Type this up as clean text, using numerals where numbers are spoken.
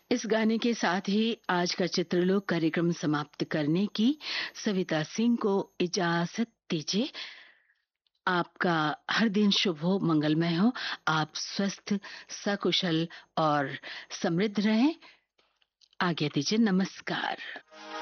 इस गाने के साथ ही आज का चित्रलोक कार्यक्रम समाप्त करने की सविता सिंह को इजाजत दीजिए। आपका हर दिन शुभ हो, मंगलमय हो। आप स्वस्थ, सकुशल और समृद्ध रहें। आज्ञा दीजिए। नमस्कार।